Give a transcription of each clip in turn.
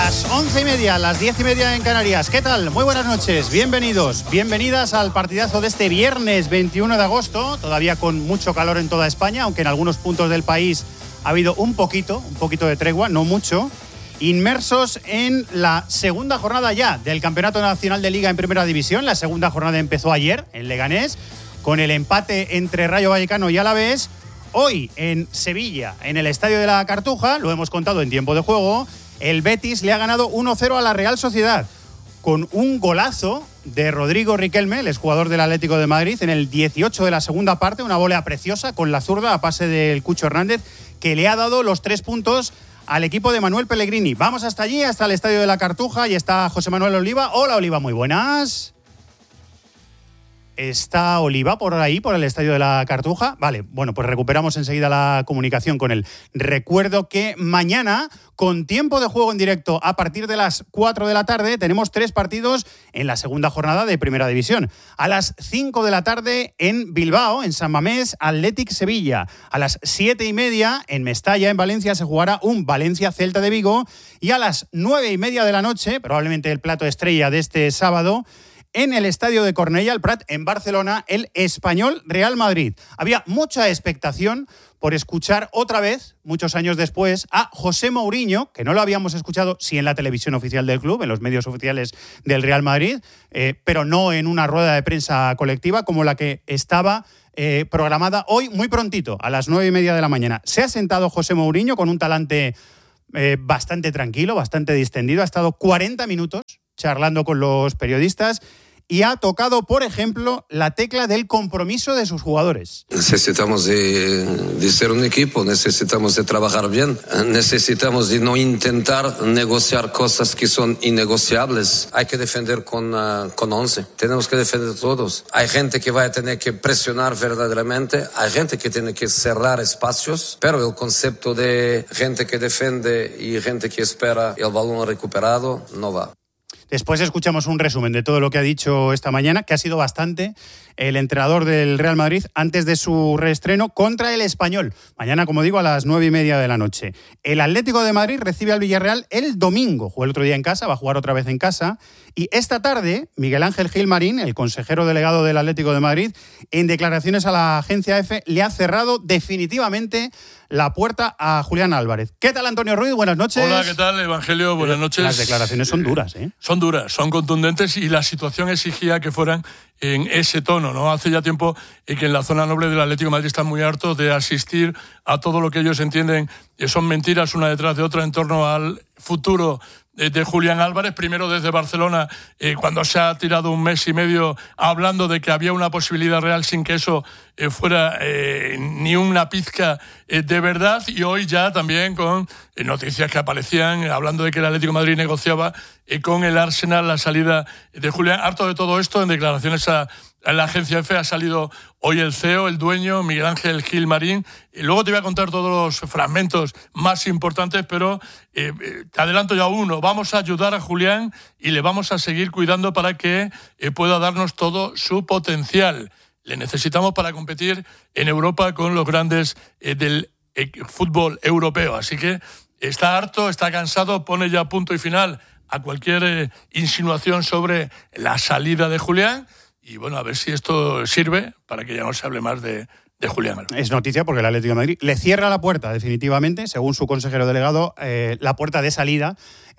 Las 11:30, las 10:30 en Canarias. ¿Qué tal? Muy buenas noches, bienvenidos, bienvenidas al partidazo de este viernes 21 de agosto, todavía con mucho calor en toda España, aunque en algunos puntos del país ha habido un poquito de tregua, no mucho. Inmersos en la segunda jornada ya del Campeonato Nacional de Liga en Primera División. La segunda jornada empezó ayer en Leganés, con el empate entre Rayo Vallecano y Alavés. Hoy en Sevilla, en el Estadio de la Cartuja, lo hemos contado en tiempo de juego, el Betis le ha ganado 1-0 a la Real Sociedad, con un golazo de Rodrigo Riquelme, el exjugador del Atlético de Madrid, en el 18 de la segunda parte, una volea preciosa con la zurda a pase del Cucho Hernández, que le ha dado los 3 puntos al equipo de Manuel Pellegrini. Vamos hasta allí, hasta el Estadio de la Cartuja, y está José Manuel Oliva. Hola, Oliva, muy buenas. ¿Está Oliva por ahí, por el Estadio de la Cartuja? Vale, bueno, pues recuperamos enseguida la comunicación con él. Recuerdo que mañana, con tiempo de juego en directo a partir de las 4 de la tarde, tenemos 3 partidos en la segunda jornada de Primera División. A las 5 de la tarde en Bilbao, en San Mamés, Athletic Sevilla. A las 7:30 en Mestalla, en Valencia, se jugará un Valencia-Celta de Vigo. Y a las 9:30 de la noche, probablemente el plato estrella de este sábado, en el estadio de Cornellà el Prat, en Barcelona, el Espanyol Real Madrid. Había mucha expectación por escuchar otra vez, muchos años después, a José Mourinho, que no lo habíamos escuchado, sí en la televisión oficial del club, en los medios oficiales del Real Madrid, pero no en una rueda de prensa colectiva como la que estaba programada hoy muy prontito, a las 9:30 de la mañana. Se ha sentado José Mourinho con un talante bastante tranquilo, bastante distendido. Ha estado 40 minutos charlando con los periodistas y ha tocado, por ejemplo, la tecla del compromiso de sus jugadores. Necesitamos de ser un equipo, necesitamos de trabajar bien, necesitamos de no intentar negociar cosas que son innegociables. Hay que defender con 11, tenemos que defender todos. Hay gente que va a tener que presionar verdaderamente, hay gente que tiene que cerrar espacios, pero el concepto de gente que defiende y gente que espera el balón recuperado no va. Después escuchamos un resumen de todo lo que ha dicho esta mañana, que ha sido bastante, el entrenador del Real Madrid antes de su reestreno contra el Espanyol. Mañana, como digo, a las 9:30 de la noche. El Atlético de Madrid recibe al Villarreal el domingo. Jugó el otro día en casa, va a jugar otra vez en casa. Y esta tarde, Miguel Ángel Gilmarín, el consejero delegado del Atlético de Madrid, en declaraciones a la agencia EFE, le ha cerrado definitivamente la puerta a Julián Álvarez. ¿Qué tal, Antonio Ruiz? Buenas noches. Hola, ¿qué tal, Evangelio? Buenas noches. Las declaraciones son duras, ¿eh? Son duras, son contundentes y la situación exigía que fueran en ese tono, ¿no? Hace ya tiempo que en la zona noble del Atlético de Madrid están muy hartos de asistir a todo lo que ellos entienden son mentiras una detrás de otra en torno al futuro de Julián Álvarez, primero desde Barcelona, cuando se ha tirado un mes y medio hablando de que había una posibilidad real sin que eso fuera ni una pizca de verdad, y hoy ya también con noticias que aparecían hablando de que el Atlético de Madrid negociaba con el Arsenal la salida de Julián. Harto de todo esto, en declaraciones a la agencia EFE ha salido hoy el CEO, el dueño, Miguel Ángel Gilmarín. Y luego te voy a contar todos los fragmentos más importantes, pero te adelanto ya uno. Vamos a ayudar a Julián y le vamos a seguir cuidando para que pueda darnos todo su potencial. Le necesitamos para competir en Europa con los grandes del fútbol europeo. Así que está harto, está cansado, pone ya punto y final a cualquier insinuación sobre la salida de Julián. Y bueno, a ver si esto sirve para que ya no se hable más de Julián Álvarez. Es noticia porque el Atlético de Madrid le cierra la puerta definitivamente, según su consejero delegado, la puerta de salida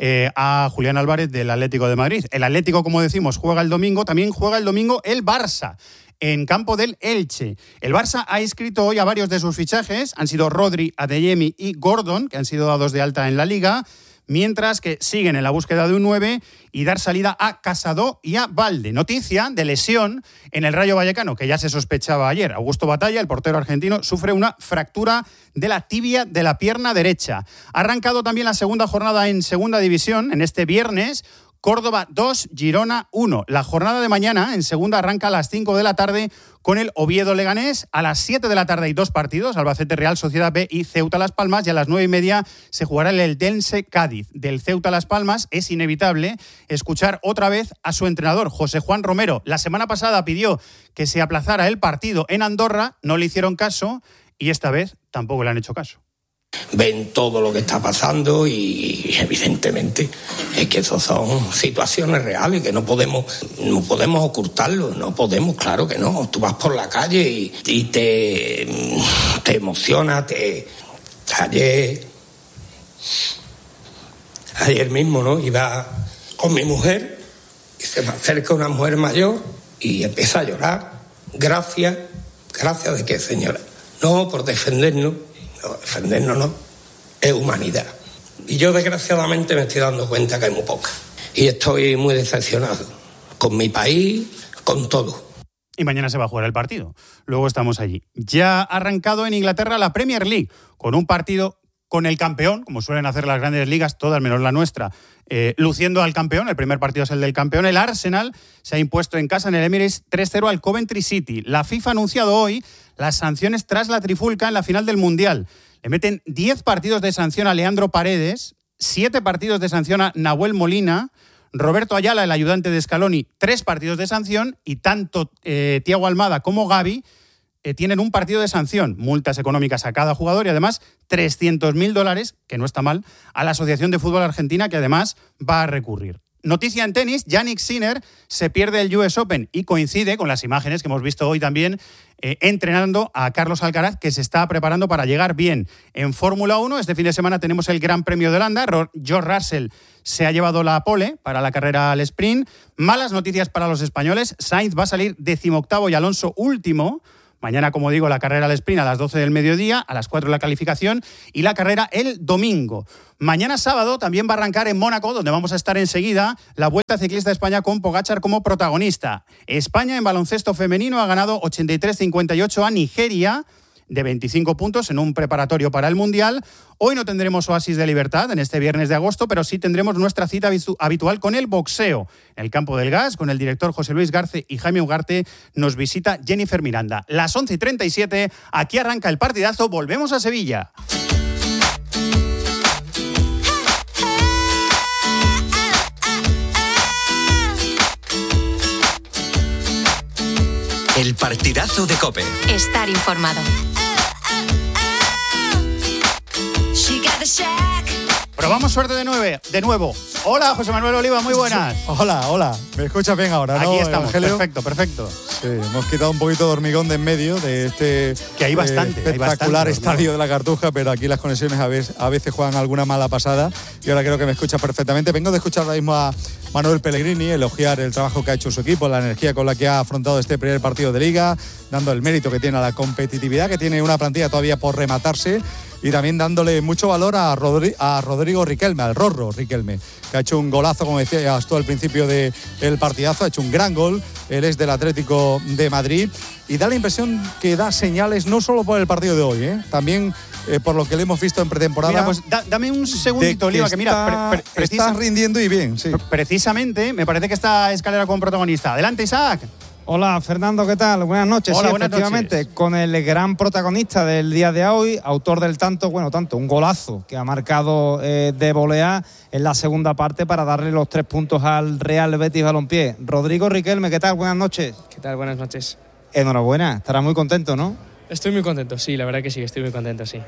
a Julián Álvarez del Atlético de Madrid. El Atlético, como decimos, juega el domingo, también juega el domingo el Barça, en campo del Elche. El Barça ha inscrito hoy a varios de sus fichajes, han sido Rodri, Adeyemi y Gordon, que han sido dados de alta en la Liga, mientras que siguen en la búsqueda de un 9 y dar salida a Casado y a Balde. Noticia de lesión en el Rayo Vallecano, que ya se sospechaba ayer. Augusto Batalla, el portero argentino, sufre una fractura de la tibia de la pierna derecha. Ha arrancado también la segunda jornada en Segunda División, en este viernes. Córdoba 2, Girona 1. La jornada de mañana en segunda arranca a las 5 de la tarde con el Oviedo Leganés. A las 7 de la tarde hay 2 partidos, Albacete Real Sociedad B y Ceuta Las Palmas, y a las 9:30 se jugará el Eldense Cádiz. Del Ceuta Las Palmas es inevitable escuchar otra vez a su entrenador, José Juan Romero. La semana pasada pidió que se aplazara el partido en Andorra, no le hicieron caso y esta vez tampoco le han hecho caso. ven todo lo que está pasando y evidentemente es que esas son situaciones reales que no podemos ocultarlo, no podemos, claro que no. Tú vas por la calle y te emociona, ayer mismo, ¿no? Iba con mi mujer y se me acerca una mujer mayor y empieza a llorar. Gracias de qué, señora. No, por defendernos. No, defendernos no, es humanidad. Y yo desgraciadamente me estoy dando cuenta que hay muy poca. Y estoy muy decepcionado con mi país, con todo. Y mañana se va a jugar el partido. Luego estamos allí. Ya ha arrancado en Inglaterra la Premier League, con un partido con el campeón, como suelen hacer las grandes ligas, todas menos la nuestra, luciendo al campeón. El primer partido es el del campeón. El Arsenal se ha impuesto en casa en el Emirates 3-0 al Coventry City. La FIFA ha anunciado hoy las sanciones tras la trifulca en la final del Mundial. Le meten 10 partidos de sanción a Leandro Paredes, 7 partidos de sanción a Nahuel Molina, Roberto Ayala, el ayudante de Scaloni, 3 partidos de sanción, y tanto Thiago Almada como Gavi tienen un partido de sanción, multas económicas a cada jugador y además $300.000, que no está mal, a la Asociación de Fútbol Argentina, que además va a recurrir. Noticia en tenis, Jannik Sinner se pierde el US Open y coincide con las imágenes que hemos visto hoy también entrenando a Carlos Alcaraz, que se está preparando para llegar bien en Fórmula 1. Este fin de semana tenemos el Gran Premio de Holanda. George Russell se ha llevado la pole para la carrera al sprint. Malas noticias para los españoles. Sainz va a salir 18º y Alonso último. Mañana, como digo, la carrera al sprint a las 12 del mediodía, a las 4 la calificación y la carrera el domingo. Mañana sábado también va a arrancar en Mónaco, donde vamos a estar enseguida, la Vuelta Ciclista de España con Pogačar como protagonista. España en baloncesto femenino ha ganado 83-58 a Nigeria, de 25 puntos en un preparatorio para el Mundial. Hoy no tendremos Oasis de Libertad en este viernes de agosto, pero sí tendremos nuestra cita habitual con el boxeo. En el Campo del Gas, con el director José Luis Garce y Jaime Ugarte, nos visita Jennifer Miranda. Las 11:37, aquí arranca el partidazo, volvemos a Sevilla. El partidazo de COPE. Estar informado. Probamos suerte de nuevo. Hola, José Manuel Oliva, muy buenas. Hola. ¿Me escuchas bien ahora, no? Aquí estamos, Evangelio. perfecto. Sí, hemos quitado un poquito de hormigón de en medio de este que hay bastante, espectacular hay bastante, estadio de la Cartuja, pero aquí las conexiones a veces juegan alguna mala pasada y ahora creo que me escuchas perfectamente. Vengo de escuchar ahora mismo a Manuel Pellegrini elogiar el trabajo que ha hecho su equipo, la energía con la que ha afrontado este primer partido de Liga, dando el mérito que tiene a la competitividad, que tiene una plantilla todavía por rematarse, y también dándole mucho valor a Rodrigo Riquelme, al Rorro Riquelme, que ha hecho un golazo, como decías tú al principio del partidazo, ha hecho un gran gol. Él es del Atlético de Madrid y da la impresión que da señales no solo por el partido de hoy, también por lo que le hemos visto en pretemporada. Mira, pues dame un segundito, Oliva, que mira, estás rindiendo y bien, sí. Precisamente, me parece que está Escalera como protagonista. Adelante, Isaac. Hola, Fernando, ¿qué tal? Buenas noches. Hola, sí, buenas efectivamente, noches. con el gran protagonista del día de hoy, autor del un golazo que ha marcado de volea en la segunda parte para darle los 3 puntos al Real Betis Balompié. Rodrigo Riquelme, ¿qué tal? Buenas noches. ¿Qué tal? Buenas noches. Enhorabuena, estarás muy contento, ¿no? Estoy muy contento, sí, la verdad que sí, estoy muy contento, sí.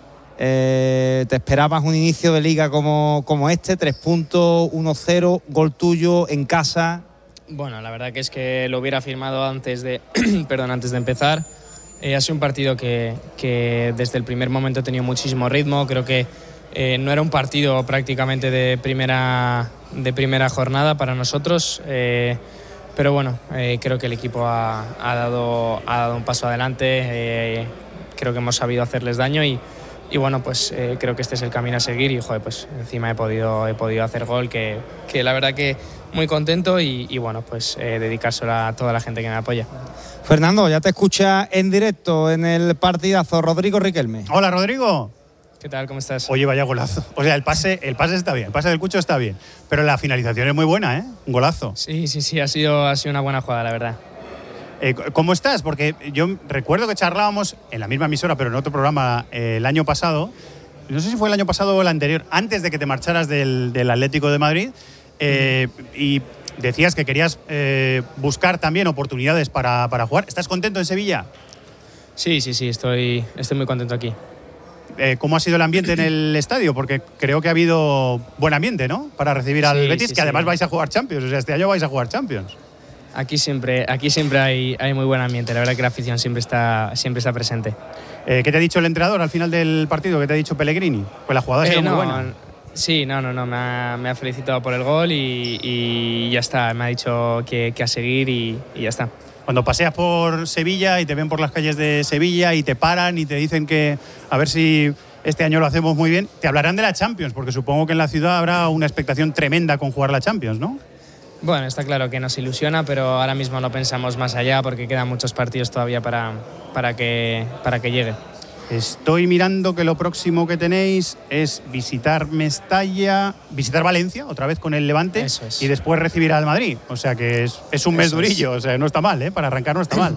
¿Te esperabas un inicio de liga como este? 3 puntos, 1-0, gol tuyo en casa. Bueno, la verdad que es que lo hubiera firmado antes de empezar. Ha sido un partido que desde el primer momento ha tenido muchísimo ritmo. Creo que no era un partido prácticamente de primera jornada para nosotros. Pero bueno, creo que el equipo ha dado un paso adelante. Creo que hemos sabido hacerles daño y bueno, pues creo que este es el camino a seguir y joder, pues encima he podido hacer gol, que la verdad que muy contento y bueno, pues dedicárselo a toda la gente que me apoya. Fernando, ya te escucha en directo en el partidazo Rodrigo Riquelme. Hola, Rodrigo. ¿Qué tal? ¿Cómo estás? Oye, vaya golazo. O sea, el pase está bien, el pase del Cucho está bien, pero la finalización es muy buena, ¿eh? Un golazo. Sí, ha sido una buena jugada, la verdad. ¿Cómo estás? Porque yo recuerdo que charlábamos en la misma emisora, pero en otro programa el año pasado. No sé si fue el año pasado o el anterior, antes de que te marcharas del Atlético de Madrid. Y decías que querías buscar también oportunidades para jugar. ¿Estás contento en Sevilla? Sí, estoy muy contento aquí. ¿cómo ha sido el ambiente en el estadio? Porque creo que ha habido buen ambiente, ¿no? Para recibir al Betis, que además vais a jugar Champions. O sea, este año vais a jugar Champions. Aquí siempre hay muy buen ambiente. La verdad que la afición siempre está presente. ¿Qué te ha dicho el entrenador al final del partido? ¿Qué te ha dicho Pellegrini? Pues la jugada ha sido muy buena. Sí, no, me ha felicitado por el gol y ya está. Me ha dicho que a seguir y ya está. Cuando paseas por Sevilla y te ven por las calles de Sevilla y te paran y te dicen que a ver si este año lo hacemos muy bien, te hablarán de la Champions, porque supongo que en la ciudad habrá una expectación tremenda con jugar la Champions, ¿no? Bueno, está claro que nos ilusiona, pero ahora mismo no pensamos más allá porque quedan muchos partidos todavía para que llegue. Estoy mirando que lo próximo que tenéis es visitar Mestalla, visitar Valencia, otra vez con el Levante, Eso es. y después recibir al Madrid. O sea que es un mes durillo, o sea, no está mal, ¿eh? Para arrancar no está mal.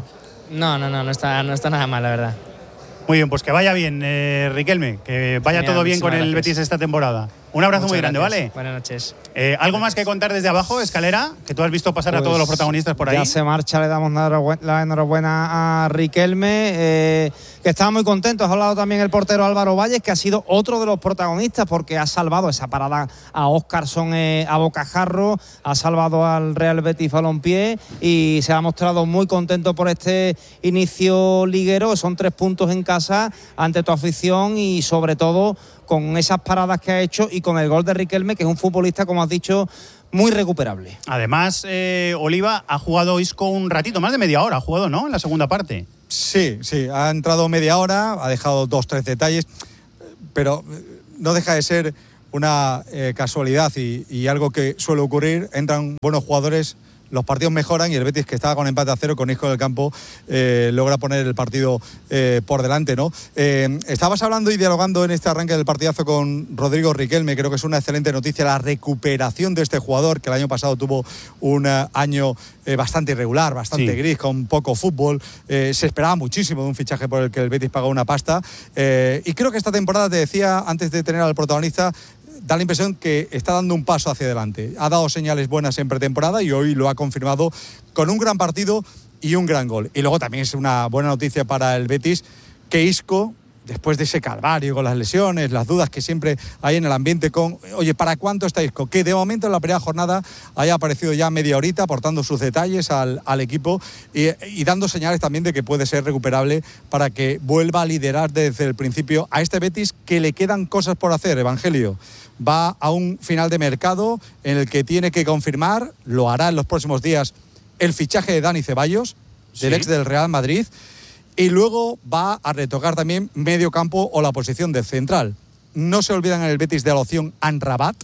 No está nada mal, la verdad. Muy bien, pues que vaya bien, Riquelme, que vaya todo bien con el Betis esta temporada. Un abrazo muy grande, ¿vale? Buenas noches. ¿Algo más que contar desde abajo, Escalera? Que tú has visto pasar a todos los protagonistas por ahí. Ya se marcha, le damos la enhorabuena a Riquelme, que estaba muy contento. Ha hablado también el portero Álvaro Valles, que ha sido otro de los protagonistas porque ha salvado esa parada a Óscarson a bocajarro, ha salvado al Real Betis Balompié y se ha mostrado muy contento por este inicio liguero. Son 3 puntos en casa ante tu afición y sobre todo con esas paradas que ha hecho y con el gol de Riquelme, que es un futbolista, como has dicho, muy recuperable. Además, Oliva ha jugado Isco un ratito, más de media hora ha jugado, ¿no? En la segunda parte. Sí, ha entrado media hora, ha dejado 2-3 detalles, pero no deja de ser una casualidad y algo que suele ocurrir. Entran buenos jugadores, los partidos mejoran y el Betis, que estaba con empate a 0 con Isco del campo, logra poner el partido por delante, ¿no? Estabas hablando y dialogando en este arranque del partidazo con Rodrigo Riquelme. Creo que es una excelente noticia la recuperación de este jugador, que el año pasado tuvo un año bastante irregular, bastante gris, con poco fútbol. Se esperaba muchísimo de un fichaje por el que el Betis pagó una pasta. Y creo que esta temporada, te decía antes de tener al protagonista, da la impresión que está dando un paso hacia adelante. Ha dado señales buenas en pretemporada y hoy lo ha confirmado con un gran partido y un gran gol. Y luego también es una buena noticia para el Betis que Isco, después de ese calvario con las lesiones, las dudas que siempre hay en el ambiente con, oye, ¿para cuánto está Isco? Que de momento en la primera jornada haya aparecido ya media horita aportando sus detalles al equipo y dando señales también de que puede ser recuperable para que vuelva a liderar desde el principio a este Betis, que le quedan cosas por hacer, Evangelio. Va a un final de mercado en el que tiene que confirmar, lo hará en los próximos días, el fichaje de Dani Ceballos, del ex del Real Madrid, y luego va a retocar también medio campo o la posición de central. No se olvidan en el Betis de la opción Amrabat.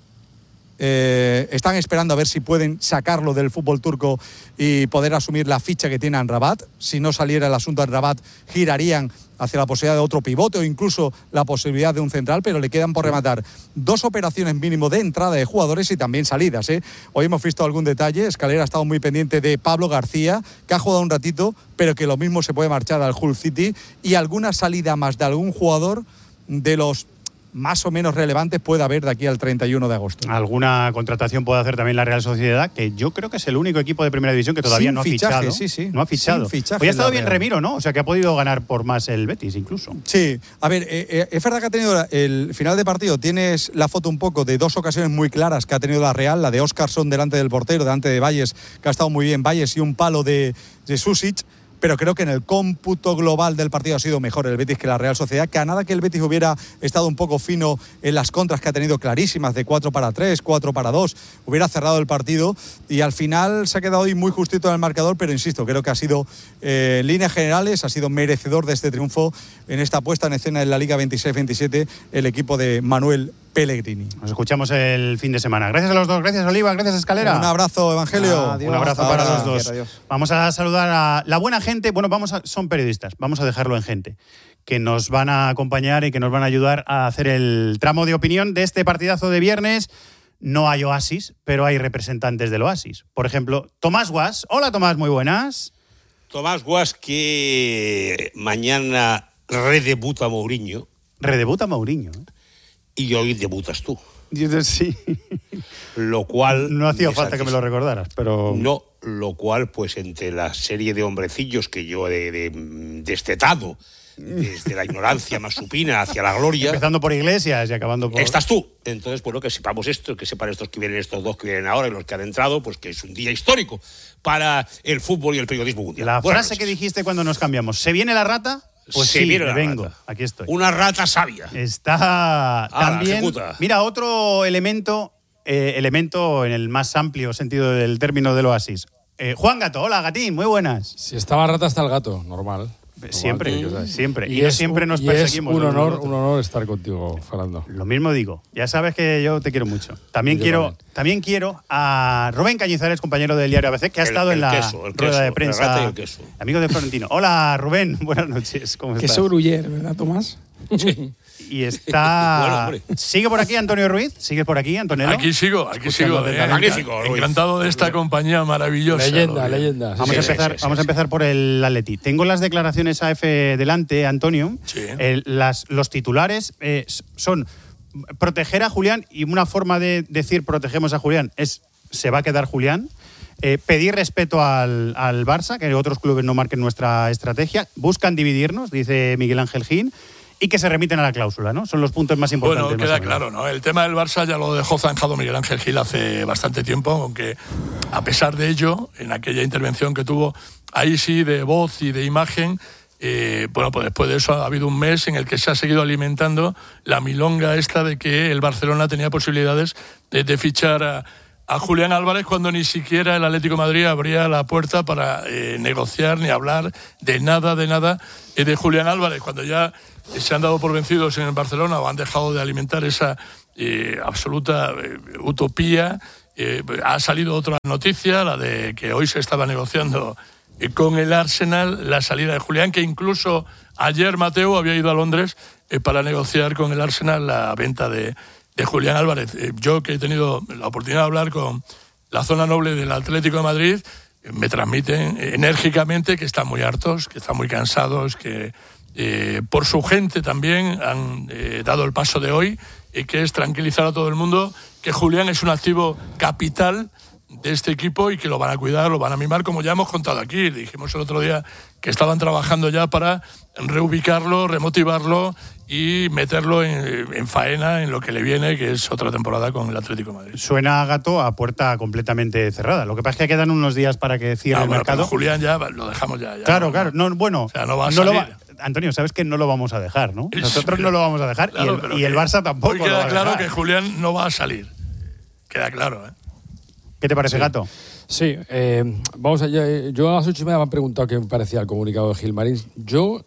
Están esperando a ver si pueden sacarlo del fútbol turco y poder asumir la ficha que tiene Amrabat. Si no saliera el asunto Amrabat, girarían hacia la posibilidad de otro pivote o incluso la posibilidad de un central, pero le quedan por rematar 2 operaciones mínimo de entrada de jugadores y también salidas. Hoy hemos visto algún detalle. Escalera ha estado muy pendiente de Pablo García, que ha jugado un ratito, pero que lo mismo se puede marchar al Hull City, y alguna salida más de algún jugador de los más o menos relevantes puede haber de aquí al 31 de agosto. Alguna contratación puede hacer también la Real Sociedad, que yo creo que es el único equipo de Primera División que todavía no ha fichado. Sí. No ha fichado. Hoy ha estado bien Remiro, ¿no? O sea, que ha podido ganar por más el Betis incluso. Sí. A ver, es verdad que ha tenido el final de partido. Tienes la foto un poco de 2 ocasiones muy claras que ha tenido la Real. La de Óscarson delante del portero, delante de Valles, que ha estado muy bien Valles, y un palo de Susic. Pero creo que en el cómputo global del partido ha sido mejor el Betis que la Real Sociedad, que a nada que el Betis hubiera estado un poco fino en las contras que ha tenido clarísimas de 4-3, 4-2, hubiera cerrado el partido y al final se ha quedado ahí muy justito en el marcador, pero insisto, creo que ha sido, en líneas generales, ha sido merecedor de este triunfo en esta puesta en escena en la Liga 26-27 el equipo de Manuel Pellegrini. Nos escuchamos el fin de semana. Gracias a los dos, gracias Oliva, gracias Escalera. Un abrazo, Evangelio. Adiós. Un abrazo para los dos. Adiós. Vamos a saludar a la buena gente, bueno, son periodistas, vamos a dejarlo en gente, que nos van a acompañar y que nos van a ayudar a hacer el tramo de opinión de este partidazo de viernes. No hay Oasis, pero hay representantes del Oasis. Por ejemplo, Tomás Guas. Hola Tomás, muy buenas. Tomás Guas, que mañana redebuta Mourinho. Redebuta Mourinho, ¿eh? Y hoy debutas tú. Sí. Lo cual... No hacía falta que me lo recordaras, pero... No, lo cual, pues entre la serie de hombrecillos que yo he destetado desde la ignorancia más supina hacia la gloria. Empezando por Iglesias y acabando por... Estás tú. Entonces, bueno, que sepamos esto, que sepan estos que vienen, estos dos que vienen ahora y los que han entrado, pues que es un día histórico para el fútbol y el periodismo mundial. La frase que dijiste cuando nos cambiamos, ¿se viene la rata? Pues sí, vengo. Rata. Aquí estoy. Una rata sabia. Está también... Ejecuta. Mira, otro elemento en el más amplio sentido del término del oasis. Juan Gato, hola Gatín, muy buenas. Si estaba rata está el gato, normal. Siempre. Y siempre nos perseguimos. Es un honor estar contigo, Fernando. Lo mismo digo. Ya sabes que yo te quiero mucho. También quiero a Rubén Cañizares, compañero del diario ABC, que ha estado en la rueda de prensa. Amigo de Florentino. Hola, Rubén. Buenas noches. ¿Cómo estás? Queso Gruyère, ¿verdad, Tomás? Y está... ¿Sigue por aquí Antonio Ruiz? ¿Sigues por aquí, Antonio? Aquí sigo. Magnífico, Ruiz. Encantado de esta compañía maravillosa. Leyenda. Vamos a empezar por el Atleti. Tengo las declaraciones AF delante, Antonio. Sí. Los titulares son proteger a Julián, y una forma de decir protegemos a Julián es se va a quedar Julián. Pedir respeto al Barça, que otros clubes no marquen nuestra estrategia. Buscan dividirnos, dice Miguel Ángel Gil. Y que se remiten a la cláusula, ¿no? Son los puntos más importantes. Bueno, queda claro, ¿no? El tema del Barça ya lo dejó zanjado Miguel Ángel Gil hace bastante tiempo, aunque a pesar de ello, en aquella intervención que tuvo, ahí sí, de voz y de imagen, pues después de eso ha habido un mes en el que se ha seguido alimentando la milonga esta de que el Barcelona tenía posibilidades de fichar a Julián Álvarez, cuando ni siquiera el Atlético de Madrid abría la puerta para negociar ni hablar de nada de Julián Álvarez, cuando ya se han dado por vencidos en el Barcelona o han dejado de alimentar esa absoluta utopía. Ha salido otra noticia, la de que hoy se estaba negociando con el Arsenal la salida de Julián, que incluso ayer Mateo había ido a Londres para negociar con el Arsenal la venta de Julián Álvarez. Yo, que he tenido la oportunidad de hablar con la zona noble del Atlético de Madrid, me transmiten enérgicamente que están muy hartos, que están muy cansados, que por su gente también han dado el paso de hoy, y que es tranquilizar a todo el mundo que Julián es un activo capital de este equipo y que lo van a cuidar, lo van a mimar, como ya hemos contado aquí. Dijimos el otro día que estaban trabajando ya para reubicarlo, remotivarlo y meterlo en faena en lo que le viene, que es otra temporada con el Atlético de Madrid. Suena, Gato, a puerta completamente cerrada. Lo que pasa es que quedan unos días para que cierre el mercado. Pero Julián ya lo dejamos ya. Claro. No, bueno. O sea, no va a salir. Antonio, sabes que no lo vamos a dejar, ¿no? Nosotros no lo vamos a dejar, claro, y el Barça tampoco. Hoy queda claro que Julián no va a salir. Queda claro, ¿eh? ¿Qué te parece, Gato? Sí, vamos allá. Yo a las 8:30 me han preguntado qué me parecía el comunicado de Gilmarín. Yo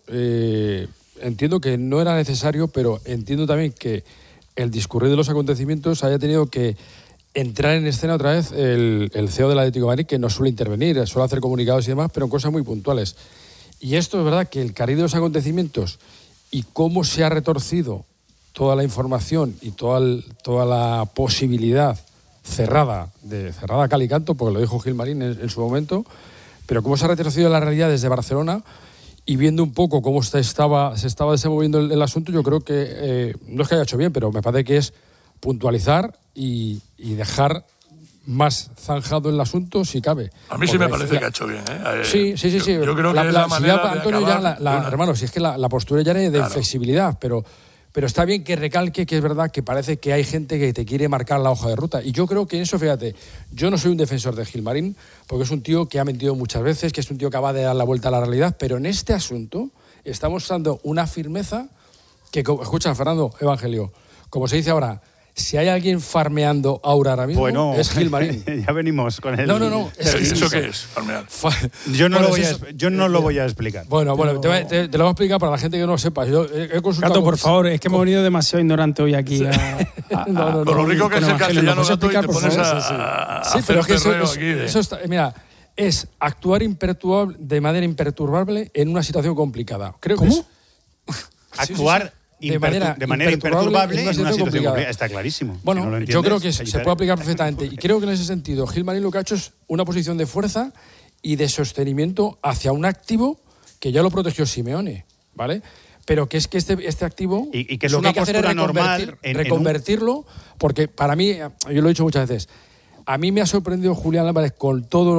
entiendo que no era necesario, pero entiendo también que el discurrir de los acontecimientos haya tenido que entrar en escena otra vez el CEO del Atlético de Madrid, que no suele intervenir, suele hacer comunicados y demás, pero en cosas muy puntuales. Y esto es verdad, que el cariz de los acontecimientos y cómo se ha retorcido toda la información y toda la posibilidad cerrada cal y canto, porque lo dijo Gilmarín en su momento, pero cómo se ha retorcido la realidad desde Barcelona, y viendo un poco cómo se estaba desenvolviendo el asunto, yo creo que no es que haya hecho bien, pero me parece que es puntualizar y dejar más zanjado el asunto, si cabe. A mí sí me parece que ha hecho bien, ¿eh? Sí. Yo creo que es la manera de Antonio, acabar. Hermano, si es que la postura ya es de flexibilidad, pero está bien que recalque que es verdad que parece que hay gente que te quiere marcar la hoja de ruta. Y yo creo que en eso, fíjate, yo no soy un defensor de Gilmarín, porque es un tío que ha mentido muchas veces, que es un tío que va de dar la vuelta a la realidad, pero en este asunto estamos dando una firmeza que, escucha, Fernando Evangelio, como se dice ahora, si hay alguien farmeando aura ahora mismo, bueno, es Gilmarín. Ya venimos con él. No. ¿Eso qué es, farmear? Yo no lo voy a explicar. Bueno, te lo voy a explicar para la gente que no lo sepa. Yo he consultado. Gato, por favor, es que hemos venido demasiado ignorante hoy aquí. Con lo rico que es el castellano, Gato, y te pones a pero es que eso está, mira, es actuar de manera imperturbable en una situación complicada. Creo ¿Cómo? Que es actuar de manera imperturbable en una situación complicada. Está clarísimo. Bueno, si no yo creo que se puede aplicar perfectamente. Y creo que en ese sentido Gilmarín lo que ha hecho es una posición de fuerza y de sostenimiento hacia un activo que ya lo protegió Simeone, ¿vale? Pero que es que este activo y que lo que hay que hacer es reconvertirlo, porque para mí, yo lo he dicho muchas veces, a mí me ha sorprendido Julián Álvarez con todo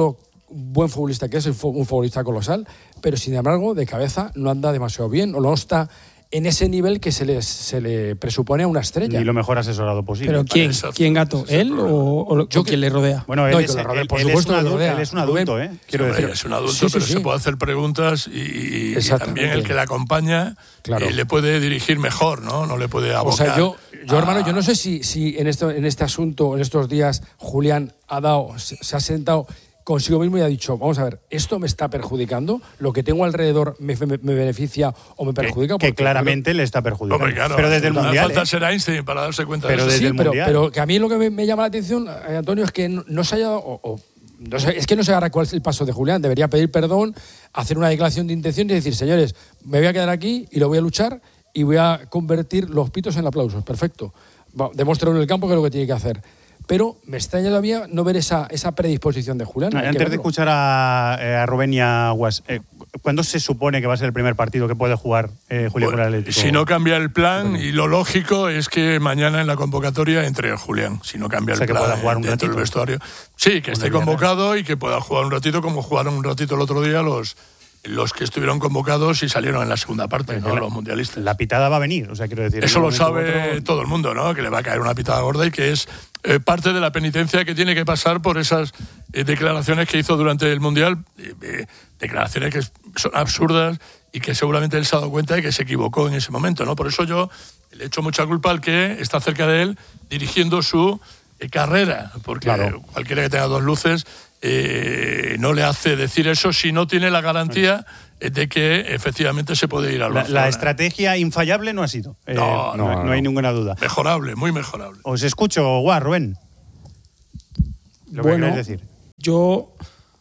buen futbolista que es, un futbolista colosal, pero sin embargo de cabeza no anda demasiado bien o no está en ese nivel que se le presupone a una estrella. Y lo mejor asesorado posible. ¿Pero quién Gato? ¿Él o quien le rodea? Bueno, él es un adulto, quiero decir. Es un adulto, pero se puede hacer preguntas y también el que le acompaña le puede dirigir mejor, ¿no? No le puede abocar. O sea, yo hermano, yo no sé si en este asunto, en estos días, Julián se ha sentado consigo mismo y ha dicho, vamos a ver, ¿esto me está perjudicando? ¿Lo que tengo alrededor me beneficia o me perjudica? Que claramente le está perjudicando. Hombre, claro, pero desde el Mundial... falta ser Einstein para darse cuenta de eso. Desde el Mundial. Pero que a mí lo que me llama la atención, Antonio, es que no se haya dado... es que no sé ahora cuál es el paso de Julián. Debería pedir perdón, hacer una declaración de intención y decir, señores, me voy a quedar aquí y lo voy a luchar y voy a convertir los pitos en aplausos. Perfecto. Demuéstralo en el campo que es lo que tiene que hacer. Pero me extraña todavía no ver esa predisposición de Julián. Antes de escuchar a Rubén y a Guas, ¿cuándo se supone que va a ser el primer partido que puede jugar Julián con el Atlético? Si no cambia el plan, y lo lógico es que mañana en la conconvocatoria entre Julián. Si no cambia el plan, que pueda jugar un dentro ratito del vestuario. Sí, que esté convocado y que pueda jugar un ratito como jugaron un ratito el otro día los que estuvieron convocados y salieron en la segunda parte, ¿no? Los mundialistas. La pitada va a venir, o sea, quiero decir... Eso lo sabe todo el mundo, ¿no? Que le va a caer una pitada gorda y que es parte de la penitencia que tiene que pasar por esas declaraciones que hizo durante el Mundial, declaraciones que son absurdas y que seguramente él se ha dado cuenta de que se equivocó en ese momento, ¿no? Por eso yo le echo mucha culpa al que está cerca de él dirigiendo su carrera, porque cualquiera que tenga dos luces... no le hace decir eso si no tiene la garantía de que efectivamente se puede ir al Barcelona. La estrategia infallable no ha sido. No hay ninguna duda. Mejorable, muy mejorable. Os escucho, Rubén. Lo que queréis decir. Yo,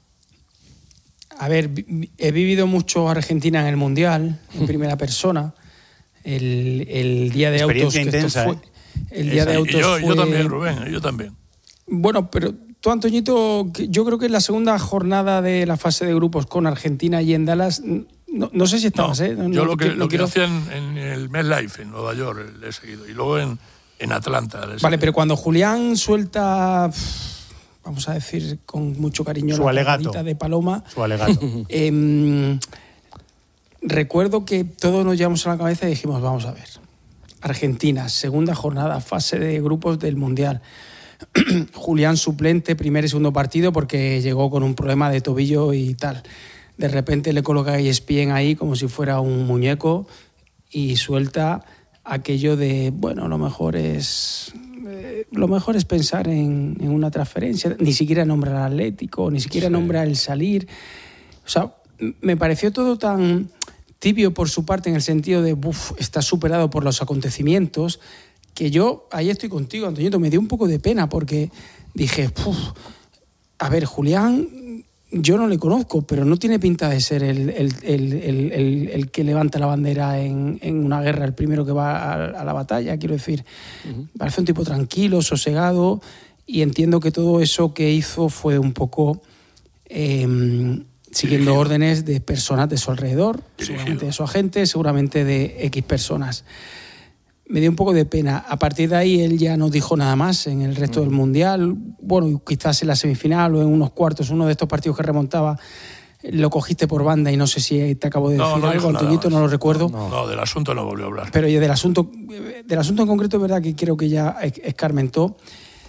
he vivido mucho Argentina en el Mundial, en primera persona. El día de autos que intensa, esto fue. El día de autos fue... Yo también, Rubén, yo también. Bueno, pero tú, Antoñito, yo creo que en la segunda jornada de la fase de grupos con Argentina y en Dallas, no sé si estabas, yo lo que hacían en el MetLife en Nueva York le he seguido y luego en Atlanta. Vale, pero cuando Julián suelta, vamos a decir con mucho cariño, su alegato de Paloma, su alegato. Recuerdo que todos nos llevamos a la cabeza y dijimos, vamos a ver, Argentina, segunda jornada, fase de grupos del Mundial. Julián suplente, primer y segundo partido porque llegó con un problema de tobillo y tal. De repente le coloca a ESPN ahí como si fuera un muñeco y suelta aquello de, bueno, lo mejor es pensar en una transferencia. Ni siquiera nombra al Atlético, ni siquiera nombra el salir. O sea, me pareció todo tan tibio por su parte en el sentido de, está superado por los acontecimientos, que yo, ahí estoy contigo, Antoñito, me dio un poco de pena porque dije, a ver, Julián, yo no le conozco, pero no tiene pinta de ser el que levanta la bandera en una guerra, el primero que va a la batalla, quiero decir. Parece un tipo tranquilo, sosegado, y entiendo que todo eso que hizo fue un poco siguiendo órdenes de personas de su alrededor, seguramente de su agente, seguramente de X personas. Me dio un poco de pena. A partir de ahí él ya no dijo nada más en el resto del Mundial. Bueno, quizás en la semifinal o en unos cuartos, uno de estos partidos que remontaba, lo cogiste por banda y no sé si te acabo de decir algo, Antoñito, no lo recuerdo. No, del asunto no volvió a hablar. Pero del asunto en concreto es verdad que creo que ya escarmentó.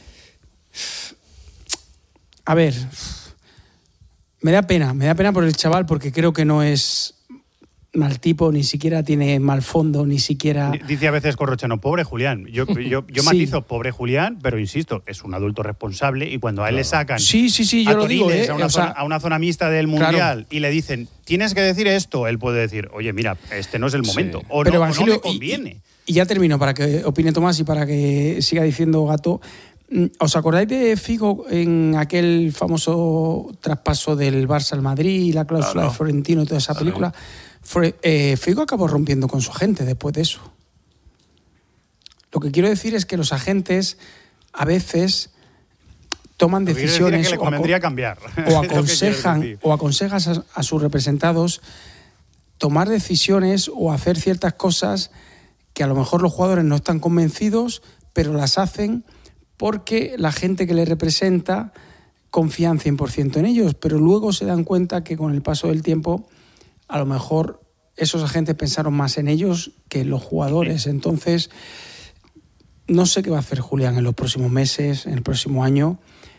A ver, me da pena por el chaval porque creo que no es mal tipo, ni siquiera tiene mal fondo, ni siquiera... Dice a veces Corrochano, pobre Julián. Yo matizo, pobre Julián, pero insisto, es un adulto responsable y cuando a él le sacan yo lo digo, a una zona mixta del Mundial y le dicen, tienes que decir esto, él puede decir, oye, mira, este no es el momento, o no me conviene. Y ya termino para que opine Tomás y para que siga diciendo Gato. ¿Os acordáis de Figo en aquel famoso traspaso del Barça al Madrid y la cláusula de Florentino y toda esa película? Figo acabó rompiendo con su agente después de eso. Lo que quiero decir es que los agentes a veces toman decisiones que le convendría cambiar. o aconsejan a sus representados tomar decisiones o hacer ciertas cosas que a lo mejor los jugadores no están convencidos, pero las hacen porque la gente que les representa confían 100% en ellos, pero luego se dan cuenta que con el paso del tiempo a lo mejor esos agentes pensaron más en ellos que en los jugadores. Entonces, no sé qué va a hacer Julián en los próximos meses, en el próximo año,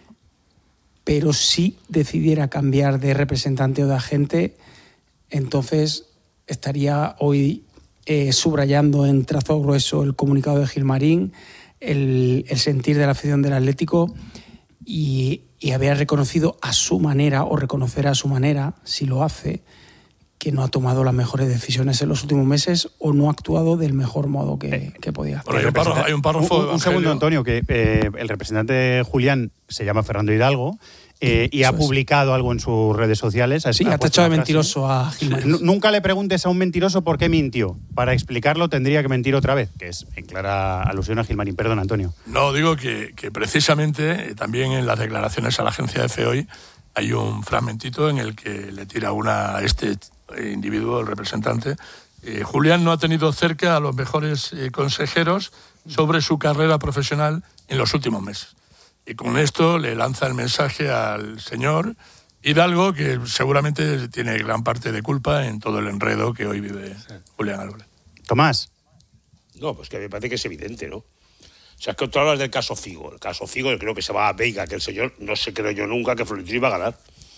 pero si decidiera cambiar de representante o de agente, entonces estaría hoy subrayando en trazo grueso el comunicado de Gilmarín, el sentir de la afición del Atlético y había reconocido a su manera, o reconocerá a su manera, si lo hace, que no ha tomado las mejores decisiones en los últimos meses o no ha actuado del mejor modo que podía hacer. Hay un párrafo. Un segundo, Antonio, que el representante Julián se llama Fernando Hidalgo y ha publicado algo en sus redes sociales. Sí, ha tachado de mentiroso a Gilmarín. Nunca le preguntes a un mentiroso por qué mintió. Para explicarlo tendría que mentir otra vez, que es en clara alusión a Gilmarín. Perdón, Antonio. No, digo que precisamente también en las declaraciones a la agencia EFE hoy hay un fragmentito en el que le tira una a este individuo, el representante. Julián no ha tenido cerca a los mejores consejeros sobre su carrera profesional en los últimos meses. Y con esto le lanza el mensaje al señor Hidalgo, que seguramente tiene gran parte de culpa en todo el enredo que hoy vive Julián Álvarez. Tomás. No, pues que me parece que es evidente, ¿no? O sea, es que tú hablas del caso Figo. El caso Figo, yo creo que se va a Veiga, que el señor no se creyó yo nunca que Florentino iba a ganar.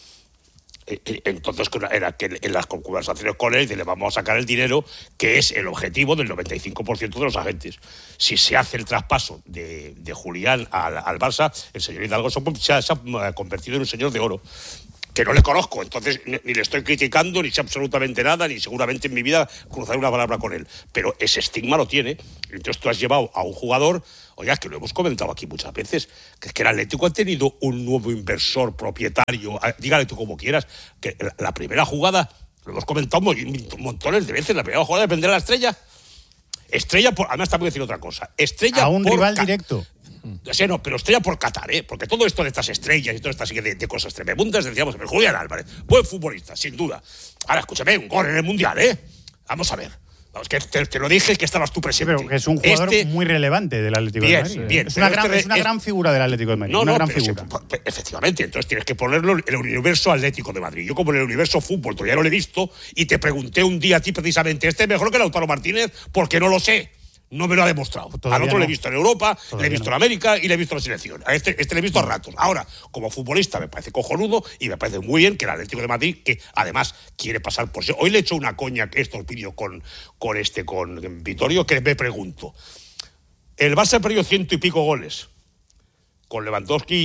Entonces era que en las conversaciones con él le vamos a sacar el dinero, que es el objetivo del 95% de los agentes. Si se hace el traspaso de Julián al Barça, el señor Hidalgo se ha convertido en un señor de oro, que no le conozco, entonces ni le estoy criticando, ni sé absolutamente nada, ni seguramente en mi vida cruzaré una palabra con él, pero ese estigma lo tiene. Entonces tú has llevado a un jugador, oiga, que lo hemos comentado aquí muchas veces, que es que el Atlético ha tenido un nuevo inversor propietario, dígale tú como quieras, que la primera jugada, lo hemos comentado montones de veces, la primera jugada de vender a la Estrella, además te voy a decir otra cosa, Estrella a un rival directo. Sí, no, pero Estrella por Qatar, porque todo esto de estas estrellas y todas estas de cosas tremendas, decíamos, pero Julián Álvarez, buen futbolista, sin duda. Ahora, escúchame, un gol en el Mundial, Vamos a ver. Vamos, que te lo dije, que estabas tú presente. Pero que es un jugador muy relevante del Atlético de Madrid. Bien. Es una gran figura del Atlético de Madrid. Una gran figura. Efectivamente, entonces tienes que ponerlo en el universo Atlético de Madrid. Yo, como en el universo fútbol, todavía no lo he visto, y te pregunté un día a ti precisamente, ¿este es mejor que Lautaro Martínez? Porque no lo sé. No me lo ha demostrado. Al otro le he visto en Europa, le he visto en América y le he visto en la selección. A este le he visto a ratos. Ahora, como futbolista me parece cojonudo y me parece muy bien que el Atlético de Madrid, que además quiere pasar por sí. Hoy le he hecho una coña, estos vídeos con Vittorio, que me pregunto. El Barça ha perdido 100 y pico goles con Lewandowski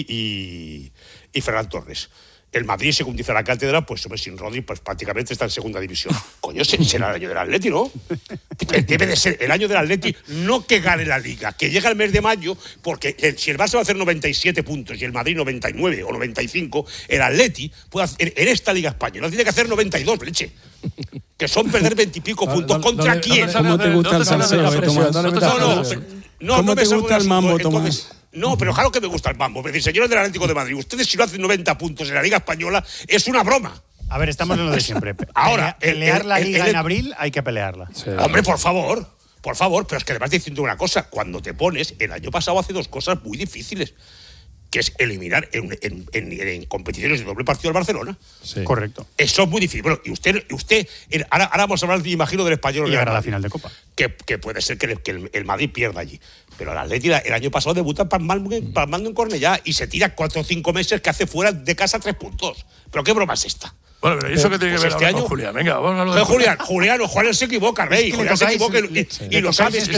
y Ferran Torres. El Madrid, según dice la cátedra, pues sin Rodri, pues prácticamente está en segunda división. Coño, será el año del Atleti, ¿no? Debe de ser el año del Atleti, no que gane la Liga, que llega el mes de mayo, porque si el Barça va a hacer 97 puntos y el Madrid 99 o 95, el Atleti puede hacer, en esta Liga española tiene que hacer 92, leche. Que son perder 20 y pico puntos. ¿Contra quién? ¿Cómo te gusta el salseo, Tomás? ¿Cómo te gusta el mambo, Tomás? No, pero claro que me gusta el mambo. Es decir, señores del Atlético de Madrid, ustedes si no hacen 90 puntos en la Liga Española, es una broma. A ver, estamos en lo de siempre. Ahora, pelear la Liga en abril, hay que pelearla. Sí. Hombre, por favor, pero es que además diciendo una cosa, cuando te pones, el año pasado hace dos cosas muy difíciles, que es eliminar en competiciones de doble partido al Barcelona. Sí. Correcto. Eso es muy difícil. Bueno, y usted ahora vamos a hablar, imagino, del Español. Y ahora la final de Copa. Que puede ser que el Madrid pierda allí. Pero el Atleti el año pasado debuta palmando en Cornellá y se tira 4 o 5 meses que hace fuera de casa 3 puntos. ¿Pero qué broma es esta? Bueno, pero eso que tiene que ver este año con Julián. Venga, vamos a hablar de Julián se equivoca, Rey. Julián se equivoca y lo sabes.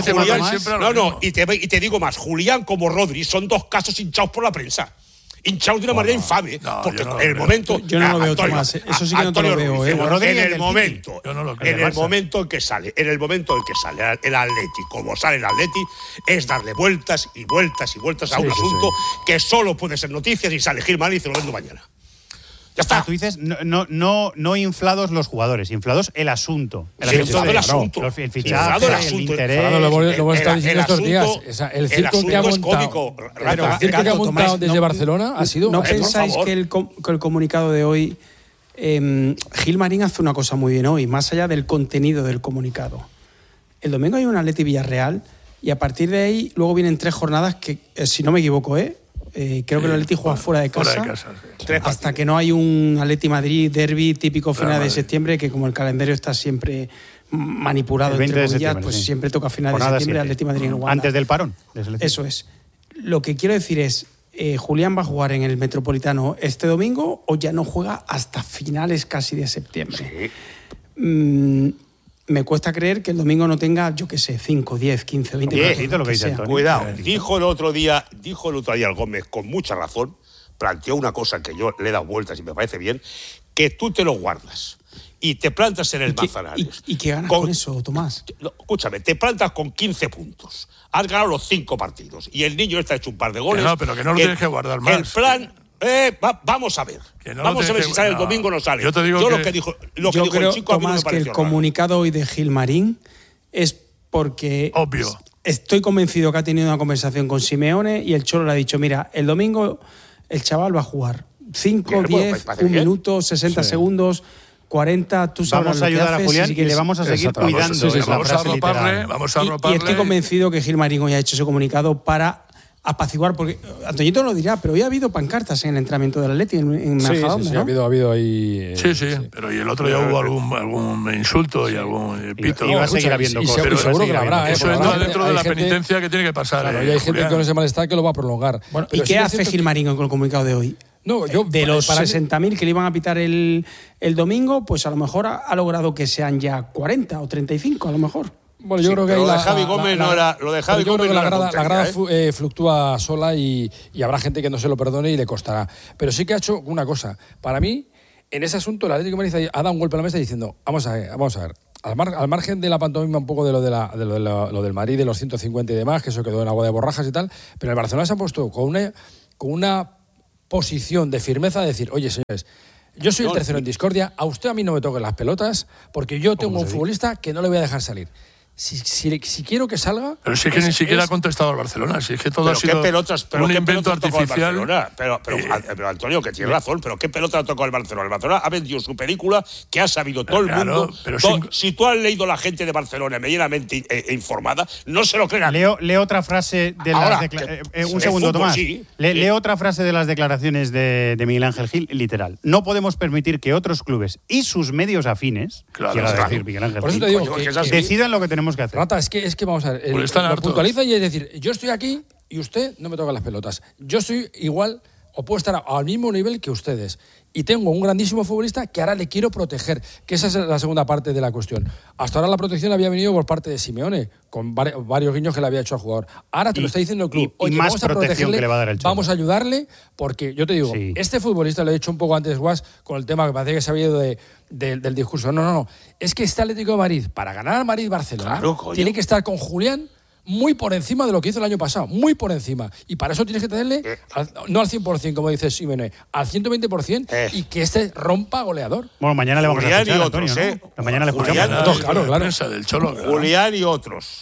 Y te digo más. Julián como Rodri son dos casos hinchados por la prensa. Hinchados de una manera infame. Porque en el momento. Yo no lo veo, Tomás. Eso sí que no te lo veo. En el momento en que sale el Atleti, como sale el Atleti, es darle vueltas y vueltas y vueltas a un asunto que solo puede ser noticias y sale Gilmarín y se lo vendo mañana. Ya está. Tú dices, no inflados los jugadores, inflados el asunto. El asunto. El fichaje, el interés. Lo estado diciendo estos días. El circo que ha montado desde Barcelona ha sido... ¿No pensáis que el comunicado de hoy... Gilmarín hace una cosa muy bien hoy, más allá del contenido del comunicado. El domingo hay un Atleti Villarreal y a partir de ahí luego vienen 3 jornadas que, si no me equivoco, Creo que el Atleti juega fuera de casa. Sí. Hasta que no hay un Atleti Madrid derbi típico final de septiembre, que como el calendario está siempre manipulado entre comillas, pues siempre toca final de septiembre Atleti Madrid en Wanda. Antes del parón. Eso es. Lo que quiero decir es, ¿Julián va a jugar en el Metropolitano este domingo o ya no juega hasta finales casi de septiembre? Sí. Me cuesta creer que el domingo no tenga, yo qué sé, 5, 10, 15, 20 lo que dice Cuidado, dijo el otro día el Gómez con mucha razón, planteó una cosa que yo le he dado vueltas y me parece bien, que tú te lo guardas y te plantas en el Manzanares. ¿Y qué ganas con eso, Tomás? Escúchame, te plantas con 15 puntos. Has ganado los 5 partidos y el niño está hecho un par de goles. No, pero que no lo tienes que guardar más. El plan... vamos a ver. Vamos a ver si sale el domingo o no sale. Yo te digo lo que dijo el chico, Tomás, que el comunicado hoy de Gilmarín es porque... Obvio. Estoy convencido que ha tenido una conversación con Simeone y el Cholo le ha dicho, mira, el domingo el chaval va a jugar 5, 10, 1 minuto, 60 segundos... 40, tú sabes. Vamos a ayudar a Julián y le vamos a seguir cuidando. Vamos a arroparle. Y estoy convencido que Gilmarín hoy ha hecho ese comunicado para apaciguar, porque Antoñito lo dirá, pero hoy ha habido pancartas en el entrenamiento del Atleti en Majadahonda, sí, ¿no? ha habido ahí... Sí, pero y el otro día hubo algún insulto y algún pito. Y va a seguir habiendo cosas. Pero seguro que lo habrá. Eso entra dentro de la penitencia que tiene que pasar. Claro, y hay gente con ese malestar que lo va a prolongar. Bueno, ¿y qué hace Gilmarín con el comunicado de hoy? No, de los 60.000 que le iban a pitar el domingo, pues a lo mejor ha logrado que sean ya 40 o 35, a lo mejor. Bueno, yo creo que lo de Javi Gómez no era. Lo de Javi Gómez la grada fluctúa sola y habrá gente que no se lo perdone y le costará. Pero sí que ha hecho una cosa. Para mí, en ese asunto, el Atlético de Madrid ha dado un golpe a la mesa diciendo: vamos a ver. Al margen de la pantomima un poco de lo del Madrid, de los 150 y demás, que eso quedó en agua de borrajas y tal, pero el Barcelona se ha puesto con una posición de firmeza de decir: oye, señores, yo soy el tercero en discordia, a usted a mí no me toquen las pelotas, porque yo tengo un futbolista que no le voy a dejar salir. Si quiero que salga... Pero si es que ni siquiera ha contestado al Barcelona, si es que todo ha sido un invento artificial. Pero Antonio, que tiene razón, pero ¿qué pelota ha tocado el Barcelona? El Barcelona ha vendido su película, que ha sabido todo el mundo. Si tú has leído la gente de Barcelona medianamente informada, no se lo crean. Leo otra frase de las declaraciones. Un segundo, Tomás. Sí. Leo otra frase de las declaraciones de Miguel Ángel Gil, literal. No podemos permitir que otros clubes y sus medios afines, decir Miguel Ángel Gil, decidan lo que tenemos que hacer. Rata, es que vamos a ver, lo puntualiza y es decir, yo estoy aquí y usted no me toca las pelotas. Yo soy igual o puedo estar al mismo nivel que ustedes. Y tengo un grandísimo futbolista que ahora le quiero proteger, que esa es la segunda parte de la cuestión. Hasta ahora la protección había venido por parte de Simeone, con varios guiños que le había hecho al jugador. Ahora te lo está diciendo el club. Oye, más vamos a protegerle, que le va a dar el Cholo. Vamos a ayudarle, porque yo te digo, este futbolista, lo he dicho un poco antes, Guas, con el tema que parecía que se había ido del discurso. No. Es que este Atlético de Madrid, para ganar al Madrid-Barcelona, tiene que estar con Julián muy por encima de lo que hizo el año pasado, muy por encima. Y para eso tienes que tenerle, no al 100%, como dice Simeone, al 120% y que este rompa goleador. Bueno, mañana le vamos a escuchar, otros, Antonio, ¿no? Mañana le escuchamos. Claro. Del Cholo, Julián y otros.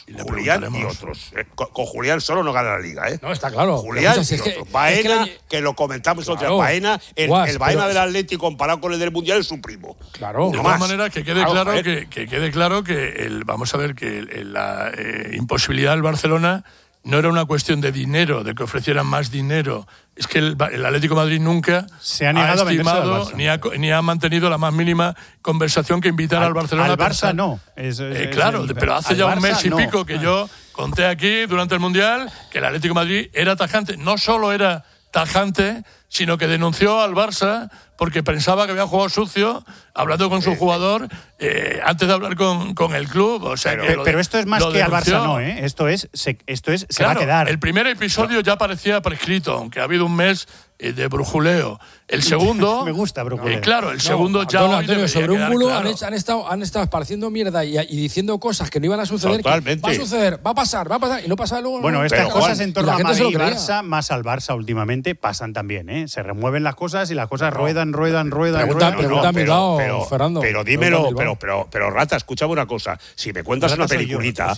Con Julián solo no gana la Liga, ¿eh? No, está claro. Julián y otros. Baena, que lo comentamos otra vez. Baena, el Baena del Atlético comparado con el del Mundial es su primo. Claro. De todas maneras, que quede claro que vamos a ver que la imposibilidad del Barcelona no era una cuestión de dinero, de que ofrecieran más dinero. Es que el Atlético de Madrid nunca se ha negado estimado ni ha mantenido la más mínima conversación que invitar al Barcelona al Barça no. Claro, pero hace ya un mes y pico que yo conté aquí durante el Mundial que el Atlético de Madrid era tajante. No solo era tajante, sino que denunció al Barça porque pensaba que había jugado sucio, hablando con su jugador antes de hablar con el club. O sea, pero esto es más que al Barça, no, ¿eh? Esto es se va a quedar. El primer episodio ya parecía prescrito, aunque ha habido un mes de brujuleo. El segundo... Me gusta brujuleo. Claro, el segundo ya... Antonio, sobre un bulo han estado esparciendo mierda y diciendo cosas que no iban a suceder. Totalmente. Va a suceder, va a pasar, y no pasa luego. Bueno, estas cosas en torno a Madrid y Barça, más al Barça últimamente, pasan también, ¿eh? Se remueven las cosas y las cosas ruedan. Pregunta a mi lado, Fernando. Pero dímelo, pero Rata, escúchame una cosa. Si me cuentas una peliculita...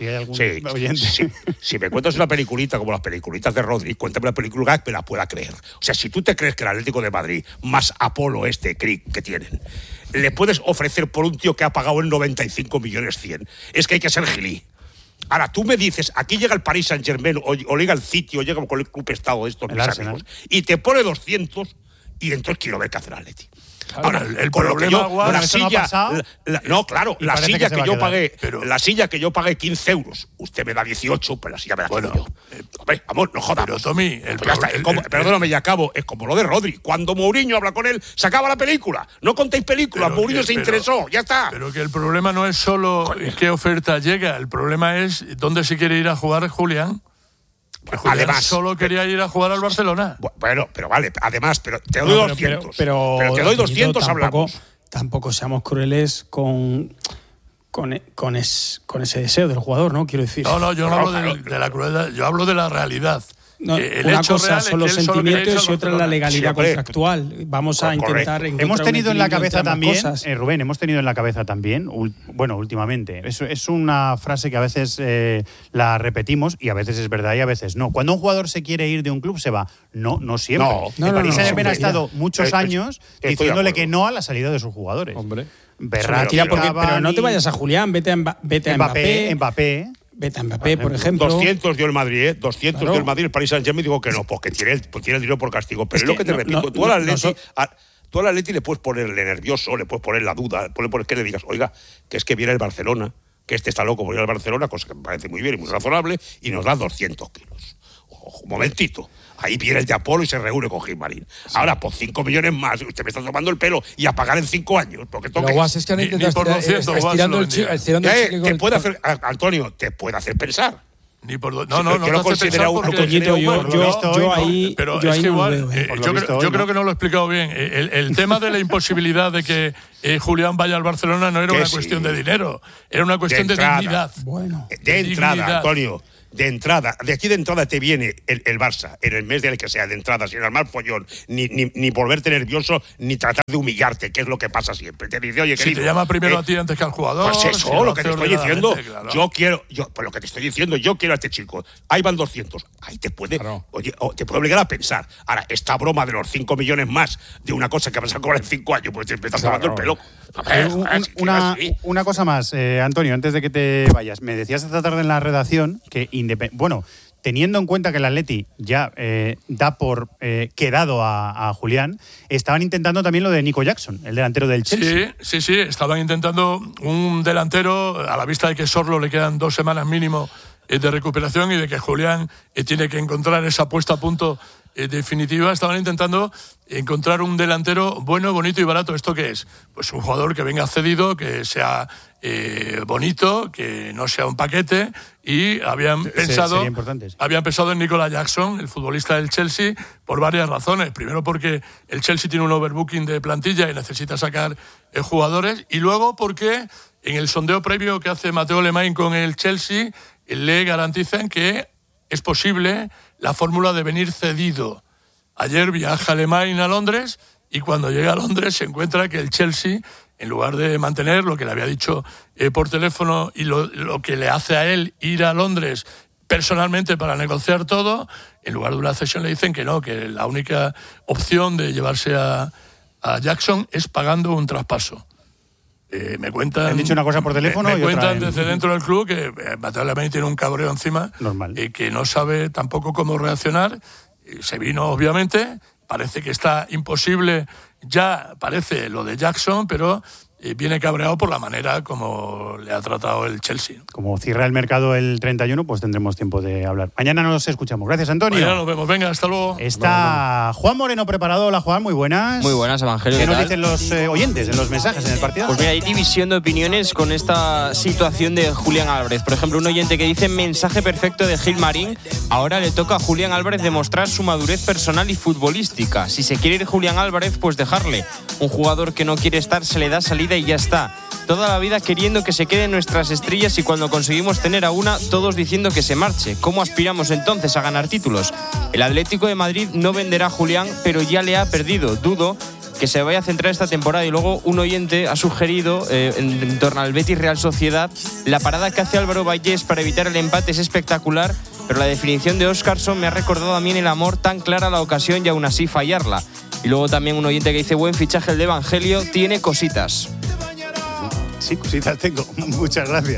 Si me cuentas una peliculita como las peliculitas de Rodri, cuéntame una película que me la pueda creer. O sea, si tú te crees que el Atlético de Madrid, más Apolo Cric que tienen, le puedes ofrecer por un tío que ha pagado el 95 millones 100, es que hay que ser gilí. Ahora, tú me dices, aquí llega el Paris Saint-Germain, o llega el City, o llega con el club estado de estos, mis amigos, y te pone 200, y entonces quiero ver qué hace el Atleti. Ahora, el problema, la silla, la silla que yo pagué, pero... la silla que yo pagué 15 euros, usted me da 18, pues la silla me la quiero yo. Hombre, vamos, no jodas. Pero Tommy, perdóname, ya acabo, es como lo de Rodri. Cuando Mourinho habla con él, se acaba la película. No contéis películas, Mourinho se interesó, ya está. Pero que el problema no es solo qué oferta llega, el problema es dónde se quiere ir a jugar Julián. Además, solo quería ir a jugar al Barcelona. Bueno, pero vale, además, pero te doy 200. Pero te doy 200, hablamos. Tampoco seamos crueles con ese deseo del jugador, ¿no? Quiero decir. No, yo no hablo de la crueldad, yo hablo de la realidad. No, una cosa son los sentimientos y otra la legalidad contractual. Vamos a intentar encontrar hemos tenido en la equilibrio cabeza entre ambas también, cosas. Rubén, hemos tenido en la cabeza también, últimamente, es una frase que a veces la repetimos y a veces es verdad y a veces no. Cuando un jugador se quiere ir de un club, se va. No siempre. El Paris Saint-Germain ha estado muchos años diciéndole que no a la salida de sus jugadores. Hombre. Pero no te vayas a Julián, vete a Mbappé. Vete a Mbappé, por ejemplo. 200 dio el Madrid, 200 dio el Madrid, el Paris Saint-Germain digo que no, porque tiene el dinero por castigo. Pero es lo que te repito, tú al Atleti le puedes ponerle nervioso, le puedes poner la duda, le puedes poner que le digas, oiga, que es que viene el Barcelona, que este está loco por ir al Barcelona, cosa que me parece muy bien y muy razonable, y nos da 200 kilos. Ojo, un momentito. Ahí viene el de Apolo y se reúne con Gilmarín. Sí. Ahora, por 5 millones más, usted me está tomando el pelo y a pagar en 5 años. Porque Pero Guas, es que han intentado estirando el chicle. Te puede hacer, Antonio, te puede hacer pensar. Ni por yo lo considero un yo ahí igual, yo creo que no lo he explicado bien. El tema de la imposibilidad de que Julián vaya al Barcelona no era una cuestión de dinero, era una cuestión de dignidad. Bueno, de entrada, Antonio. De entrada te viene el Barça, en el mes del que sea, de entrada, sin armar follón, ni volverte nervioso, ni tratar de humillarte, que es lo que pasa siempre. Te dice, oye, querido, si te llama primero a ti antes que al jugador. Pues eso, si lo que te estoy diciendo. Claro. Pues lo que te estoy diciendo, yo quiero a este chico. Ahí van 200. Ahí te puede, oye, te puede obligar a pensar. Ahora, esta broma de los 5 millones más de una cosa que vas a cobrar en 5 años, pues te estás tomando el pelo. Una cosa más, Antonio, antes de que te vayas. Me decías esta tarde en la redacción que teniendo en cuenta que el Atleti ya da por quedado a Julián, estaban intentando también lo de Nico Jackson, el delantero del Chelsea. Sí, estaban intentando un delantero a la vista de que Sorlo le quedan 2 semanas mínimo de recuperación y de que Julián tiene que encontrar esa puesta a punto definitiva. Estaban intentando encontrar un delantero bueno, bonito y barato. ¿Esto qué es? Pues un jugador que venga cedido, que sea bonito, que no sea un paquete, y habían pensado en Nicolas Jackson, el futbolista del Chelsea, por varias razones. Primero porque el Chelsea tiene un overbooking de plantilla y necesita sacar jugadores, y luego porque en el sondeo previo que hace Mateo Alemany con el Chelsea le garantizan que es posible la fórmula de venir cedido. Ayer viaja Alemany a Londres y cuando llega a Londres se encuentra que el Chelsea, en lugar de mantener lo que le había dicho por teléfono y lo que le hace a él ir a Londres personalmente para negociar todo, en lugar de una cesión le dicen que no, que la única opción de llevarse a Jackson es pagando un traspaso. Me cuentan. Han dicho una cosa por teléfono me cuentan desde dentro del club que Mateo Alemany tiene un cabreo encima. Normal. Que no sabe tampoco cómo reaccionar. Se vino, obviamente. Parece que está imposible. Ya parece lo de Jackson, pero viene cabreado por la manera como le ha tratado el Chelsea. Como cierra el mercado el 31, pues tendremos tiempo de hablar. Mañana nos escuchamos. Gracias, Antonio. Mañana nos vemos. Venga, hasta luego. Está Juan Moreno preparado. Hola, Juan, muy buenas. Muy buenas, Evangelio. ¿Qué nos dicen los oyentes en los mensajes en el partido? Pues mira, hay división de opiniones con esta situación de Julián Álvarez. Por ejemplo, un oyente que dice: mensaje perfecto de Gilmarín. Ahora le toca a Julián Álvarez demostrar su madurez personal y futbolística. Si se quiere ir Julián Álvarez, pues dejarle. Un jugador que no quiere estar se le da salida y ya está. Toda la vida queriendo que se queden nuestras estrellas y cuando conseguimos tener a una, todos diciendo que se marche. ¿Cómo aspiramos entonces a ganar títulos? El Atlético de Madrid no venderá a Julián, pero ya le ha perdido. Dudo que se vaya a centrar esta temporada. Y luego un oyente ha sugerido, en torno al Betis Real Sociedad, la parada que hace Álvaro Vallés para evitar el empate es espectacular, pero la definición de Óscarson me ha recordado a mí en el amor, tan clara la ocasión y aún así fallarla. Y luego también un oyente que dice: buen fichaje el de Evangelio, tiene cositas. Sí, cositas tengo. Muchas gracias.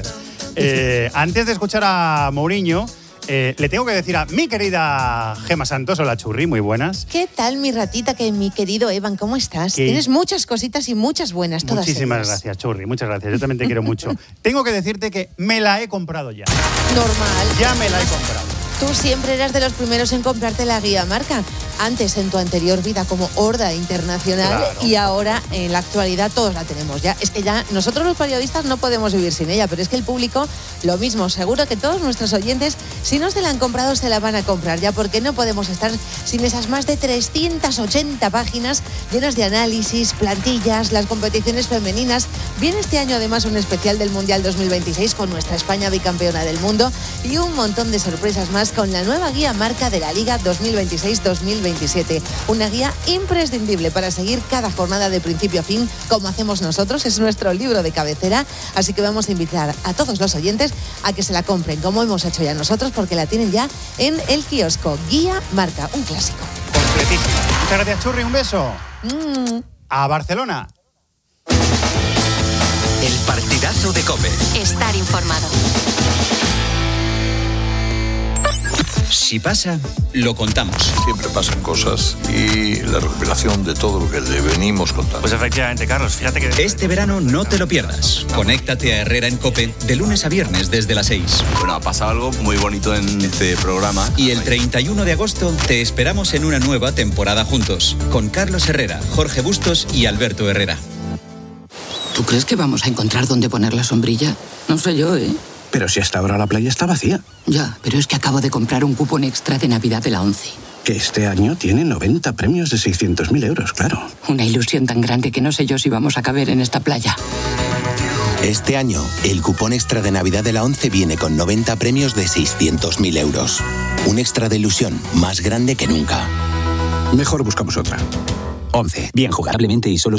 Antes de escuchar a Mourinho, le tengo que decir a mi querida Gemma Santos, hola Churri, muy buenas. ¿Qué tal, mi ratita, mi querido Evan? ¿Cómo estás? Tienes muchas cositas y muchas buenas, todas Muchísimas ellas. gracias, Churri, muchas gracias. Yo también te quiero mucho. Tengo que decirte que me la he comprado ya. Normal. Ya me la he comprado. Tú siempre eras de los primeros en comprarte la guía marca. Antes, en tu anterior vida como horda internacional, claro. Y ahora, en la actualidad, todos la tenemos ya. Es que ya nosotros los periodistas no podemos vivir sin ella, pero es que el público, lo mismo. Seguro que todos nuestros oyentes, si no se la han comprado, se la van a comprar ya, porque no podemos estar sin esas más de 380 páginas llenas de análisis, plantillas, las competiciones femeninas. Viene este año, además, un especial del Mundial 2026 con nuestra España bicampeona del mundo y un montón de sorpresas más con la nueva guía marca de la Liga 2026-2027. Una guía imprescindible para seguir cada jornada de principio a fin, como hacemos nosotros. Es nuestro libro de cabecera, así que vamos a invitar a todos los oyentes a que se la compren, como hemos hecho ya nosotros, porque la tienen ya en el kiosco. Guía marca, un clásico. Completísimo. Muchas gracias, Churri, un beso. A Barcelona. El partidazo de COPE. Estar informado. Si pasa, lo contamos. Siempre pasan cosas y la recopilación de todo lo que le venimos contando. Pues efectivamente, Carlos, fíjate que... Este verano no te lo pierdas. Conéctate a Herrera en COPE de lunes a viernes desde las 6. Bueno, ha pasado algo muy bonito en este programa. Y el 31 de agosto te esperamos en una nueva temporada juntos, con Carlos Herrera, Jorge Bustos y Alberto Herrera. ¿Tú crees que vamos a encontrar dónde poner la sombrilla? No sé yo, ¿eh? Pero si hasta ahora la playa está vacía. Ya, pero es que acabo de comprar un cupón extra de Navidad de la ONCE. Que este año tiene 90 premios de 600.000 euros, claro. Una ilusión tan grande que no sé yo si vamos a caber en esta playa. Este año, el cupón extra de Navidad de la ONCE viene con 90 premios de 600.000 euros. Un extra de ilusión más grande que nunca. Mejor buscamos otra. ONCE. Bien, jugablemente y solo